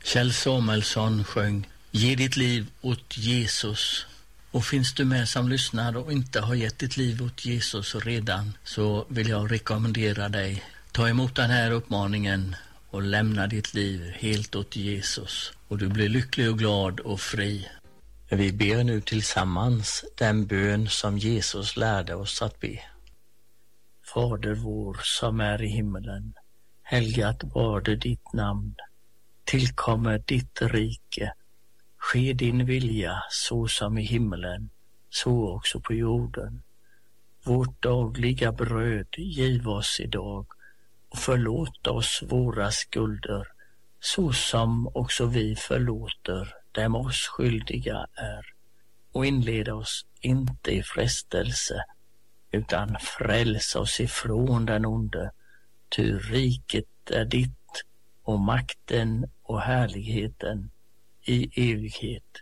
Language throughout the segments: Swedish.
Kjell Samuelsson sjöng Ge ditt liv åt Jesus. Och finns du med som lyssnar och inte har gett ditt liv åt Jesus redan, så vill jag rekommendera dig. Ta emot den här uppmaningen och lämna ditt liv helt åt Jesus. Och du blir lycklig och glad och fri. Vi ber nu tillsammans den bön som Jesus lärde oss att be. Fader vår som är i himmelen, helgat varde ditt namn. Tillkommer ditt rike. Ske din vilja så som i himmelen, så också på jorden. Vårt dagliga bröd giv oss idag och förlåt oss våra skulder, så som också vi förlåter dem oss skyldiga är. Och inled oss inte i frestelse, utan fräls oss ifrån den onde. Ty riket är ditt och makten och härligheten i evighet.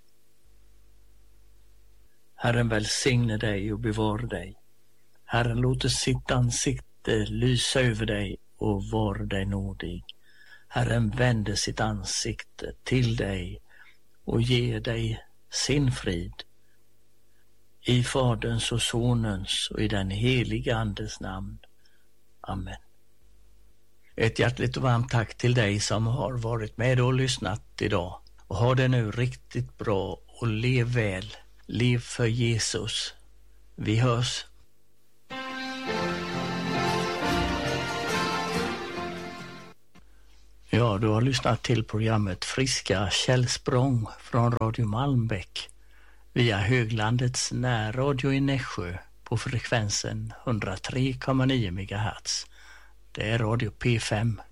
Herren välsigne dig och bevara dig. Herren låter sitt ansikte lysa över dig och vara dig nådig. Herren vänder sitt ansikte till dig och ger dig sin frid. I Faderns och Sonens och i den heliga Andes namn. Amen. Ett hjärtligt och varmt tack till dig som har varit med och lyssnat idag. Och ha det nu riktigt bra och lev väl. Lev för Jesus. Vi hörs. Ja, du har lyssnat till programmet Friska källsprång från Radio Malmbäck via Höglandets närradio i Nässjö på frekvensen 103,9 MHz. Det är Radio P5.